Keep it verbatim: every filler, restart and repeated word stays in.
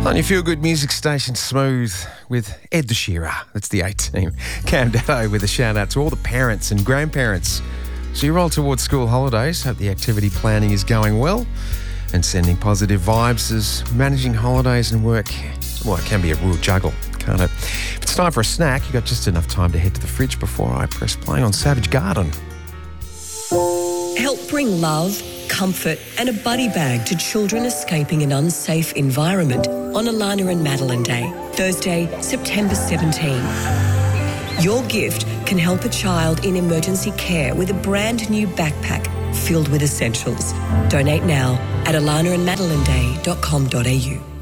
On your feel-good music station, Smooth, with Ed the Shearer. That's the A-team. Cam Datto with a shout-out to all the parents and grandparents. So you roll towards school holidays. Hope the activity planning is going well. And sending positive vibes as managing holidays and work, well, it can be a real juggle, can't it? If it's time for a snack, you've got just enough time to head to the fridge before I press play on Savage Garden. Help bring love, comfort and a buddy bag to children escaping an unsafe environment on Alana and Madeline Day, Thursday, September seventeenth. Your gift can help a child in emergency care with a brand new backpack filled with essentials. Donate now at alana and madeline day dot com dot a u.